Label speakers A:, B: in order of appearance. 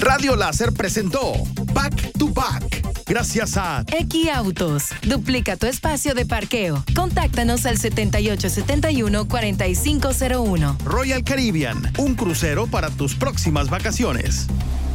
A: Radio Láser presentó Back to Back. Gracias a
B: X Autos. Duplica tu espacio de parqueo. Contáctanos al 7871-4501.
A: Royal Caribbean, un crucero para tus próximas vacaciones.